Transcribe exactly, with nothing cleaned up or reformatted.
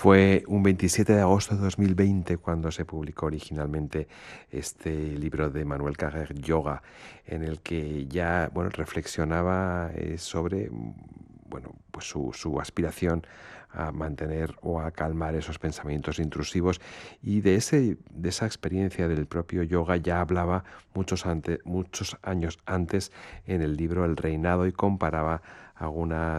Fue un veintisiete de agosto de dos mil veinte cuando se publicó originalmente este libro de Manuel Carrer, Yoga, en el que ya, bueno, reflexionaba eh, sobre, mm, bueno, pues su, su aspiración a mantener o a calmar esos pensamientos intrusivos, y de ese de esa experiencia del propio yoga ya hablaba muchos ante, muchos años antes en el libro El Reinado, y comparaba algunas